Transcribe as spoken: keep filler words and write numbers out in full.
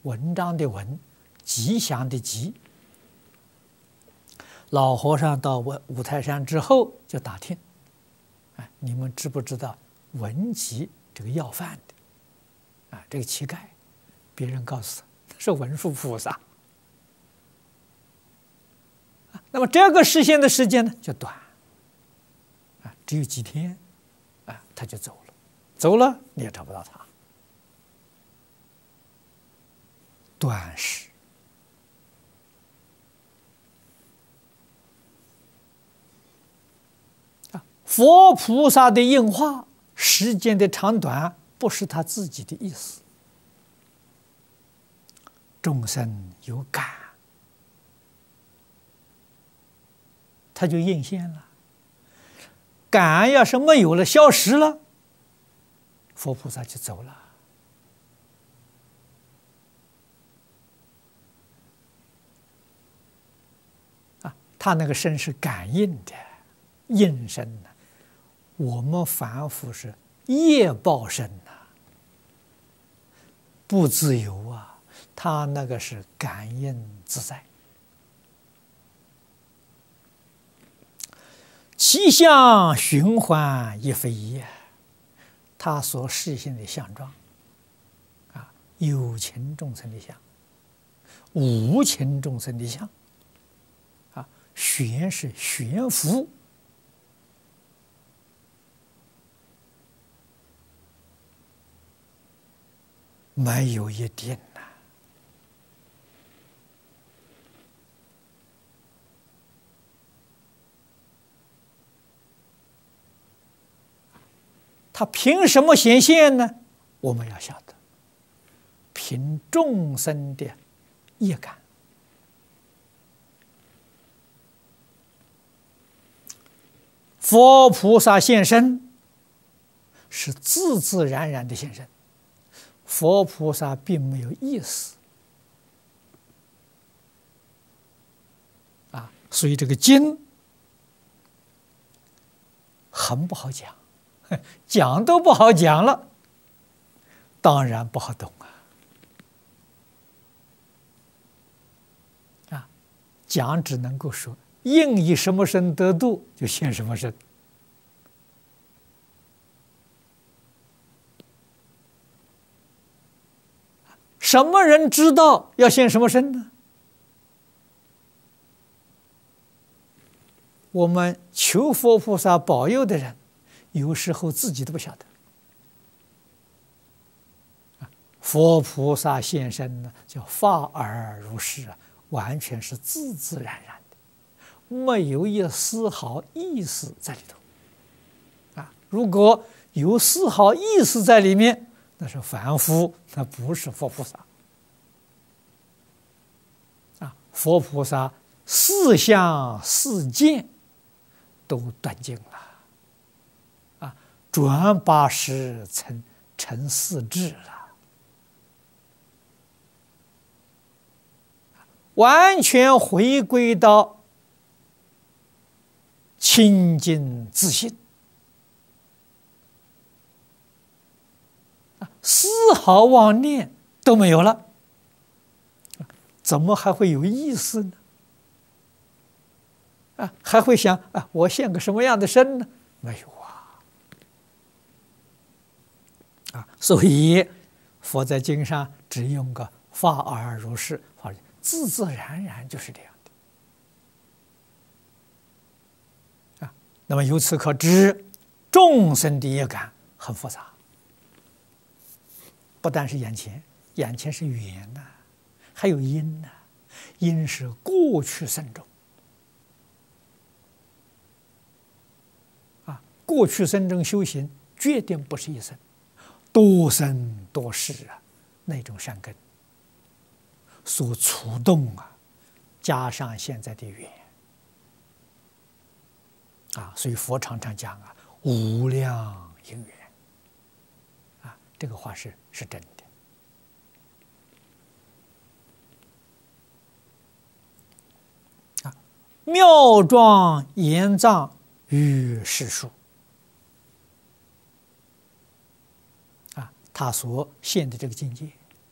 文章的文，吉祥的吉。老和尚到五五台山之后就打听，哎，你们知不知道文吉这个要饭的，啊，这个乞丐，别人告诉他是文殊菩萨。那么这个实现的时间呢就短，啊，只有几天，啊，他就走了，走了你也找不到他。短时。啊，佛菩萨的应化时间的长短不是他自己的意思，众生有感，他就应现了。感要是没有了，消失了，佛菩萨就走了。啊，他那个身是感应的，应身的。我们凡夫是业报身呐，不自由啊。他那个是感应自在。其相循环亦非也，他所示现的相状，啊，有情众生的相，无情众生的相，啊，悬是悬浮，没有一定呐。他凭什么显现呢？我们要晓得，凭众生的业感。佛菩萨现身是自自然然的现身，佛菩萨并没有意思啊，所以这个经很不好讲。讲都不好讲了，当然不好懂啊！啊，讲只能够说应以什么身得度，就现什么身。什么人知道要现什么身呢？我们求佛菩萨保佑的人，有时候自己都不晓得。佛菩萨现身呢，叫法尔如是啊，完全是自自然然的，没有一丝毫意思在里头。啊，如果有丝毫意思在里面，那是凡夫，那不是佛菩萨。啊，佛菩萨四相四见都断尽了。转八识成成四智了，完全回归到清净自信，丝毫妄念都没有了，怎么还会有意思呢？啊，还会想啊，我现个什么样的身呢？没有。啊，所以佛在经上只用个法尔如是，法自自然然就是这样的。啊，那么由此可知，众生的业感很复杂，不但是眼前，眼前是缘呐、啊，还有因呐、啊，因是过去生中。啊，过去生中修行决定不是一生。多生多世啊，那种善根所触动啊，加上现在的缘啊，所以佛常常讲啊，无量因缘啊，这个话是是真的啊。妙庄严藏于世数。他所现的这个境界，